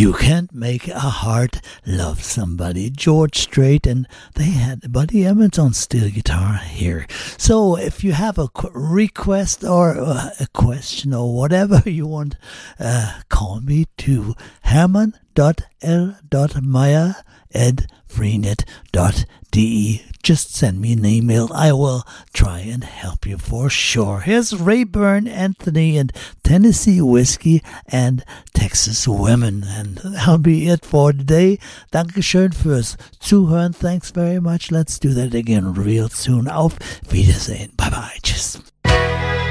You can't make a heart love somebody. George Strait, and they had Buddy Emmons on steel guitar here. So if you have a request or a question or whatever you want, call me to herman.l.meyer@freenet.de. Just send me an email. I will try and help you for sure. Here's Rayburn Anthony and Tennessee Whiskey and Texas Women. And that'll be it for today. Dankeschön fürs Zuhören. Thanks very much. Let's do that again real soon. Auf Wiedersehen. Bye bye. Tschüss.